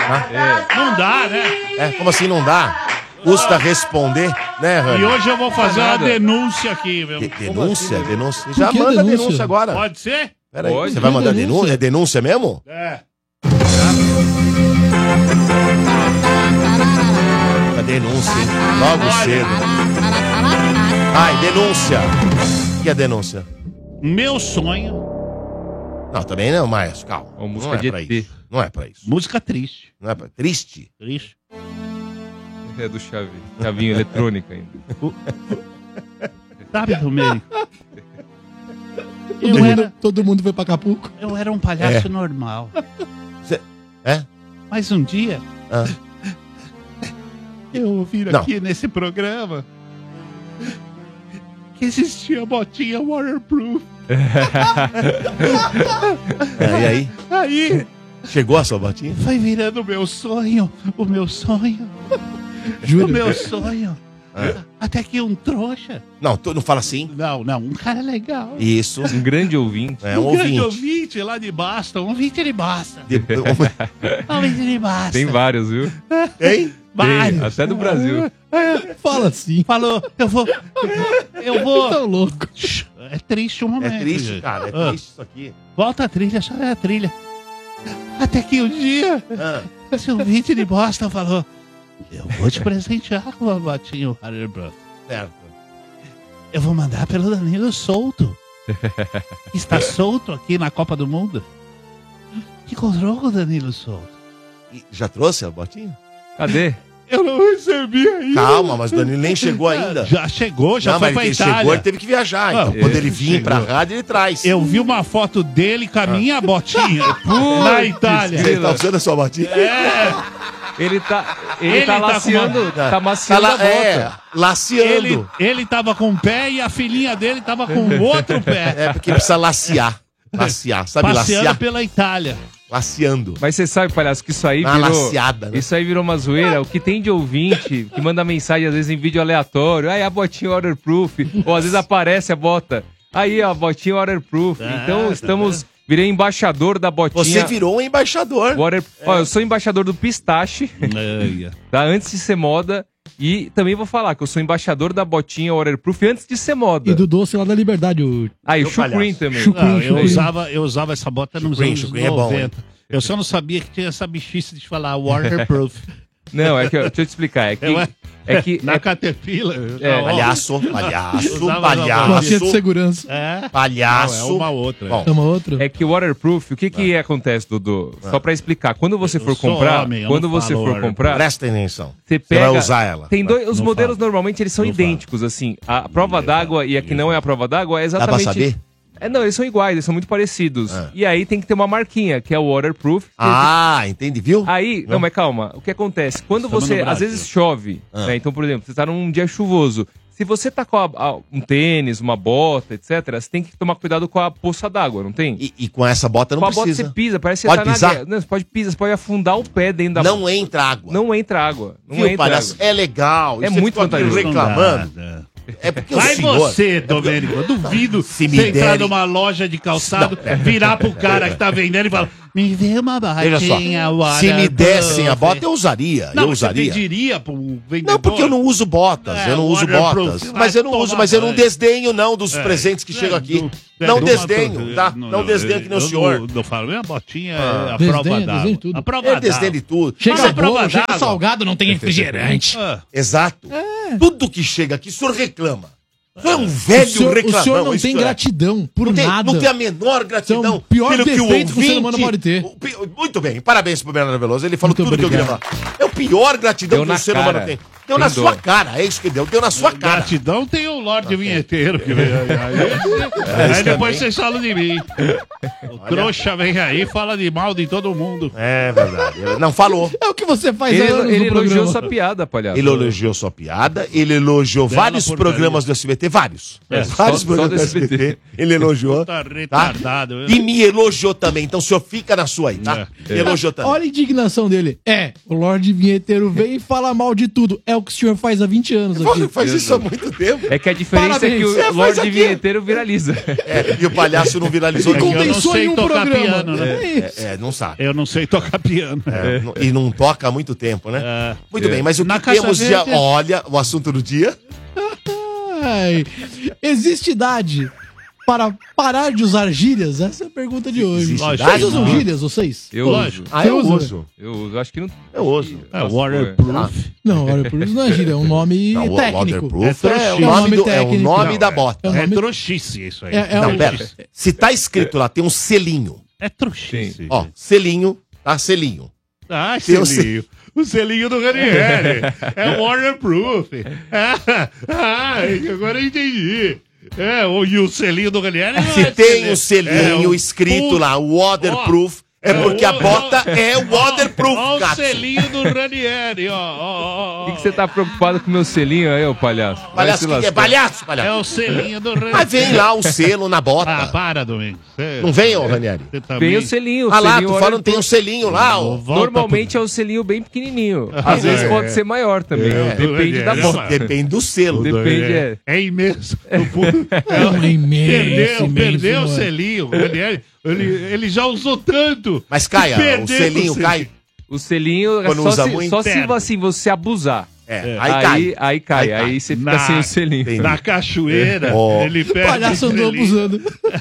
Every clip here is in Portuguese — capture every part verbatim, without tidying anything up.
Tá? É. Não dá, né? É, como assim não dá? Custa responder, né, Rani? E hoje eu vou fazer uma denúncia aqui, meu. De- denúncia? assim? Denúncia? Por Já que manda denúncia? denúncia agora. Pode ser? Peraí, Pode. você vai Que mandar denúncia? denúncia? É denúncia mesmo? É. A denúncia, hein? Logo Olha. cedo. Ai, denúncia. O que é denúncia? Meu sonho. Não, também não, Maestro, calma. Uma música não é de pra E T. isso. Não é pra isso. Música triste. Não é pra... Triste? Triste. É do chave. Chavinho eletrônica ainda. Sabe, Domênico? Todo, Eu mundo, era, todo mundo foi pra Acapulco. eu era um palhaço É. normal. Cê... É? Mas um dia, Ah. eu vi Não. aqui nesse programa que existia a botinha waterproof. É, e aí? Aí Chegou a sua botinha? foi virando o meu sonho, o meu sonho, Juro. o meu sonho. Ah. Até que um trouxa. Não, tu não fala assim. Não, não, um cara legal. Isso. Um grande ouvinte. É um um grande ouvinte. ouvinte lá de Boston, um ouvinte de Boston. De... Um ouvinte de Boston. Tem vários, viu? Tem? Vários. Tem, até do Brasil. Fala assim. Falou, eu vou. Eu vou. Tão louco. É triste um momento. É triste, gente. cara. É Ah, triste isso aqui. Volta a trilha, só é a trilha. Até que um dia, Ah. esse ouvinte de Boston falou: eu vou te presentear com uma botinha waterproof. Certo. Eu vou mandar pelo Danilo Souto. Está solto aqui na Copa do Mundo. Que encontrou com o Danilo Souto. E já trouxe a botinha? Cadê? Eu não recebi ainda. Calma, mas o Danilo nem chegou ainda. Já chegou, já não, foi mas pra ele Itália. chegou, ele teve que viajar. Então, Ah, quando é, ele vir chegou. pra rádio, ele traz. Eu vi uma foto dele com a minha botinha Putz, na Itália. Você tá usando a sua botinha? É, Ele tá, ele Ele tá tá com laceando, uma- tá Tá maciando lá, a bota. é, laceando. ele, ele tava com um pé e a filhinha dele tava com o outro pé. É porque precisa lacear. Lacear, sabe Passeando lacear? pela Itália. Laceando. Mas você sabe, palhaço, que isso aí Uma virou... laceada, né? Isso aí virou uma zoeira. O que tem de ouvinte que manda mensagem, às vezes, em vídeo aleatório. Aí a botinha waterproof. Ou às vezes aparece a bota. Aí, ó, a botinha waterproof. Ah, Então, tá estamos... Virei embaixador da botinha. Você virou um embaixador. Water... Ó, eu sou embaixador do pistache, tá? Antes de ser moda. E também vou falar que eu sou embaixador da botinha waterproof antes de ser moda. E do doce lá da Liberdade. O... Ah, e o Meu Chucrin palhaço. também. Chucrin. Não, eu, Chucrin. usava, eu usava essa bota nos Chucrin, anos Chucrin é bom, noventa. Eu só não sabia que tinha essa bichice de falar waterproof. Não, é que, deixa eu te explicar. É que... Eu- É que Na é- Caterpillar. É, ó, Palhaço, palhaço, Usava Botinha de palhaço, segurança. É. Não, palhaço. é uma outra. Bom, É uma outra? É que o waterproof, o que que acontece, Dudu? Só pra explicar, quando você Eu for sou comprar, homem, eu quando não você falo for waterproof. comprar, presta atenção. você Você pega... vai usar ela. Tem dois, os Não modelos falo. normalmente eles são Não idênticos, assim. A prova d'água e a que não é a prova d'água é Dá pra exatamente... saber? É, não, eles são iguais, eles são muito parecidos. Ah. E aí tem que ter uma marquinha, que é o waterproof. Ah, entende, viu? Aí, não, mas calma, o que acontece? Quando Estamos você, no às Brasil. vezes chove, Ah. né? Então, por exemplo, você tá num dia chuvoso. Se você tá com a- a- um tênis, uma bota, etcétera, você tem que tomar cuidado com a poça d'água, não tem? E, e com essa bota não com a bota precisa. você pisa, parece que Pode você tá pisar? na guerra. Não, você pode pisar, você pode afundar o pé dentro da Não entra água. Não entra água. Não Viu, entra palhaço? água. É legal. É E você muito ficou aqui vantajoso. reclamando. Nada. É porque Vai o senhor... você, Domênico. Eu duvido Se você me entrar derem- numa loja de calçado, virar pro cara que tá vendendo e falar: me vê uma Veja só, botinha se me waterproof." dessem a bota, eu usaria. Não, eu mas você usaria. pediria pro vendedor. Não, porque eu não uso botas, É, eu não uso waterproof. botas. Vai Mas eu não tomar uso, mas eu não banho. desdenho não dos É, presentes que é, chegam aqui. do- é, não do desdenho, uma- tá? Não, desdenho que nem o eu senhor. Não, não falo, minha botinha é Ah. a Desdenha, prova desdenha d'água. tudo. A prova Ele desdenha de d'água. tudo. Chega Mas a a prova bolo, chega d'água. salgado, não tem refrigerante. Ah, Exato. Tudo que chega aqui, o senhor reclama. O senhor é um velho O senhor, o reclamão. senhor não isso tem que é. gratidão por Não tem, nada. não tem a menor gratidão. Isso é o pior pelo que o defeito que o ser ouvinte- humano pode ter. o pi- Muito bem, parabéns pro Bernardo Veloso. Ele falou Muito tudo que eu queria obrigado. falar. É o pior gratidão Deu que o na ser cara. humano tem. Deu Tem na dó. sua cara, é isso que deu. Deu na sua cara. Gratidão tem o Lorde Vinheteiro que vem aí. Aí, aí depois vocês falam de mim. O trouxa vem aí e fala de mal de todo mundo. É verdade. Não falou. É o que você faz Ele, há anos ele no elogiou programa. sua piada, palhaço. Ele elogiou sua piada, ele elogiou Bela vários porcaria. programas do S B T, vários. É, vários só- programas só do do S B T. S B T. Ele elogiou. Tá Tá? retardado. E me elogiou também. Então o senhor fica na sua aí, tá? É. Me elogiou também. Olha a indignação dele. É, o Lorde Vinheteiro vem e fala mal de tudo. É o que o senhor faz há vinte anos aqui. Faz isso há muito tempo. É que a diferença Parabéns. é que Você o faz Lorde aqui. Vinheteiro viraliza. É, e o palhaço não viralizou É que eu nunca. não Condensou sei em um tocar programa. piano, né? É isso. É, não sabe. Eu não sei tocar piano. É, não- E não toca há muito tempo, né? É. Muito bem, mas o Na que Caixa temos de... Verde- Olha, o assunto do dia. Ai, existe idade para parar de usar gírias? Essa é a pergunta de hoje. Existe Vocês idade? usam Não. gírias, vocês? Eu Lógico. uso. Ah, Você eu usa? uso. Eu uso. Acho que não. Eu uso. É, Nossa, waterproof. Não, olha, por isso não é gíria, é um nome Não, o técnico. waterproof É é, o trouxinha. nome, do, é o técnico. nome Não, da é- bota. é o É nome- trouxice isso aí. É- é Não, um- pera. Se tá escrito lá, tem um selinho. É trouxice. Ó, selinho, tá? Selinho. Ah, Tem o selinho. O selinho do Ranieri. É waterproof. Ah, ah, agora eu entendi. É, o, e o selinho do Ranieri não Se é tem o selinho. selinho É o escrito pu- lá, waterproof, é É porque o- a bota é waterproof, Ó o gato. selinho do Ranieri, ó. ó, ó, ó. Por que, que você tá preocupado com o meu selinho aí, ô palhaço? Vai Palhaço, se que que é lascar. palhaço, É palhaço. o selinho do Ranieri. Mas vem lá o selo na Ah, bota. para, Domingos. Você- Não vem, ô Ranieri? Você também... Vem o selinho. o Ah lá, selinho tu falando, tem um waterproof. selinho lá, ó. Volta Normalmente é um selinho bem pequenininho. Às É. vezes pode ser maior também. É. Depende da É. bota. Depende do selo. Depende, é, é. é imenso. O fundo- É um imenso, Perdeu, imenso, perdeu o mano. selinho. Ele, ele, ele já usou tanto. Mas caia, Perdeu o selinho o cai. O selinho é Quando só usa se, muito, só se perde. assim, você abusar. É, Aí, aí cai. aí cai. Aí cai. Aí você fica Na- sem o selinho. Tem- Na cachoeira, Ó. ele O perde palhaço o andou selinho. abusando.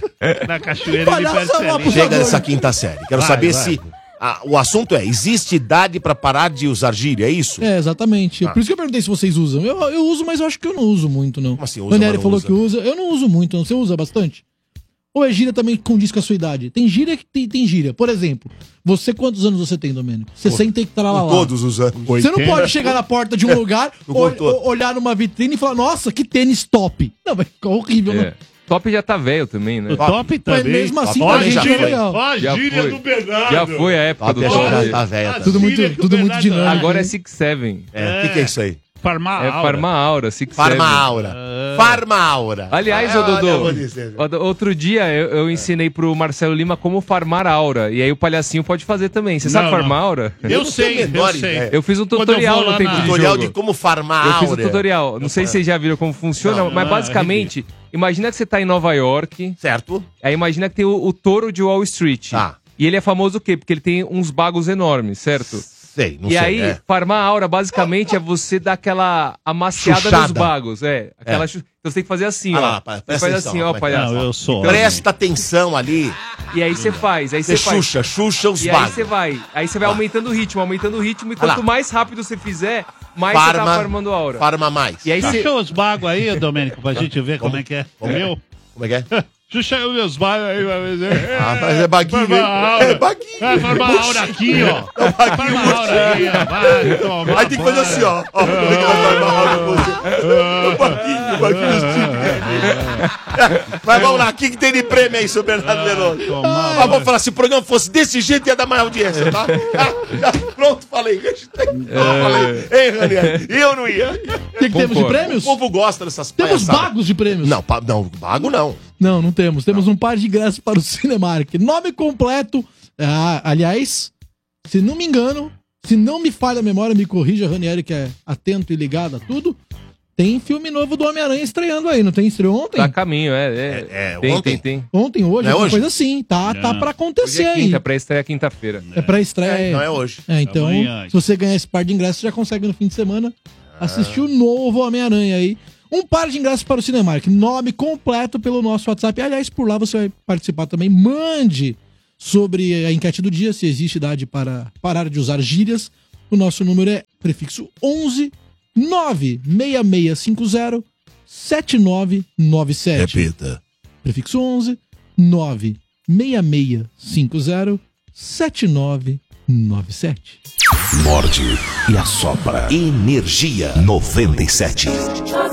Na cachoeira, ele Palhaço perde é um selinho. abusador. Chega nessa quinta série. Quero Vai, saber vai. se... ah, o assunto é, existe idade pra parar de usar gíria, é isso? É, exatamente. Ah. Por isso que eu perguntei se vocês usam. Eu, eu uso, mas eu acho que eu não uso muito, não. Como assim, usa, O Ranieri mas não falou usa? que usa. Eu não uso muito, não. Você usa bastante? Ou é gíria também que condiz com a sua idade? Tem gíria que tem, tem gíria. Por exemplo, você, quantos anos você tem, Domênico? sessenta e que tá lá, Com lá. todos os anos. Você não oitenta. pode chegar na porta de um lugar, Não ol- contou. ol- olhar numa vitrine e falar, nossa, que tênis top. Não, vai ficar horrível, É. né? Top já tá velho também, né? O top também. Mas mesmo assim, Top pra também gente já é foi. legal. Ó, a Já gíria foi. do Bernardo. Já foi a época Top do já top. tá, tá velha. Ah, Tá. Tudo muito, Gíria que o tudo muito Bernardo- dinâmico. Agora é né? Six Seven. É, o que, que é isso aí? Farmar É aura. Farma Aura, Six Farma Seven. Aura. Farma Aura. Aliás, Ah, ô olha, eu vou Dodô, dizer. ó, outro dia eu, eu ensinei pro Marcelo Lima como farmar aura. E aí o palhacinho pode fazer também. Você sabe Não, farmar não. aura? Eu não sei, tenho a menor eu sei. ideia. Eu fiz um Quando eu tutorial vou lá no tempo na- de Tutorial jogo. de como farmar Eu fiz um áurea. tutorial. Não sei se vocês já viram como funciona, Não, mas não, basicamente, imagina que você tá em Nova York, Certo? aí imagina que tem o, o touro de Wall Street. Tá. E ele é famoso o quê? Porque ele tem uns bagos enormes, certo? Sei, não e sei. aí, é. farmar aura basicamente é você dar aquela amaciada Chuchada. nos bagos. É, aquela É. chu- Então você tem que fazer assim, Ah ó. lá, você presta faz atenção, assim, ó, como é que é? palhaço. Não, eu sou. Então, Presta atenção ali. E aí você faz, aí Você você faz. xuxa, xuxa os E aí bagos. você vai, aí você vai Ah. aumentando o ritmo, aumentando o ritmo, e Ah lá. quanto mais rápido você fizer, mais você tá Farma, farmando aura. farma mais. E aí você... Puxa os bagos aí, Domênico, pra gente ver como é que é. Meu? Como é que é? Puxa os meus bagos aí, vai ver. Ah, mas é baguinho, Farma hein? aura. É baguinho. É, farma aura aqui, ó. Farma aura aí, ó. Vai tomar Aí tem que fazer assim, ó. Ó, como é que vai farmar áurea com você? O baguinho, o baguinho. Mas vamos lá, o que, que tem de prêmio aí, seu Bernardo Veloso? tomar Mas vamos falar, se o programa fosse desse jeito, ia dar mais audiência, tá? Ah, já, pronto, falei. Falei. Ei, Ranieri, eu não ia. O que, que temos de Concordo. O prêmios? povo gosta dessas Temos palhaçadas. bagos de prêmios? Não, pa- não, bago não. Não, não temos. Temos um par de ingressos para o Cinemark. Nome completo. Ah, aliás, se não me engano, se não me falha a memória, me corrija, Ranieri, que é atento e ligado a tudo. Tem filme novo do Homem-Aranha estreando aí, não tem? Estreou ontem? Tá a caminho, é. é, É, é, tem, ontem? tem, tem. Ontem, hoje, Não é alguma hoje? coisa assim. Tá, tá Não. pra Hoje acontecer é aí. quinta, pra estreia quinta-feira. É pra estreia. Não é hoje. É, então, Amanhã. se você ganhar esse par de ingressos, você já consegue no fim de semana assistir o novo Homem-Aranha aí. Um par de ingressos para o Cinemark. Nome completo pelo nosso WhatsApp. Aliás, por lá você vai participar também. Mande sobre a enquete do dia, se existe idade para parar de usar gírias. O nosso número é prefixo onze nove seis seis cinco zero sete nove nove sete. Repita. Prefixo onze nove seis seis cinco zero sete nove nove sete. Morde e assopra. Energia noventa e sete.